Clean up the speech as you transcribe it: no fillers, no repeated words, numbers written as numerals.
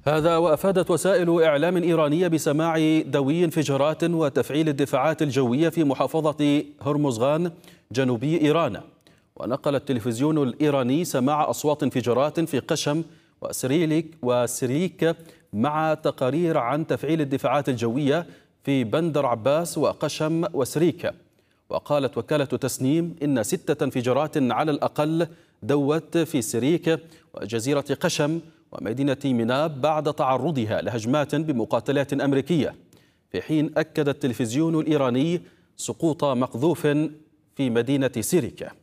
هذا وأفادت وسائل إعلام إيرانية بسماع دوي انفجارات وتفعيل الدفاعات الجوية في محافظة هرمزغان جنوبي إيران. ونقل التلفزيون الإيراني سماع أصوات انفجارات في قشم وسريك مع تقارير عن تفعيل الدفاعات الجوية في بندر عباس وقشم وسريك. وقالت وكالة تسنيم إن 6 انفجارات على الأقل دوت في سريك وجزيرة قشم ومدينة مناب بعد تعرضها لهجمات بمقاتلات أمريكية، في حين أكد التلفزيون الإيراني سقوط مقذوف في مدينة سيريكا.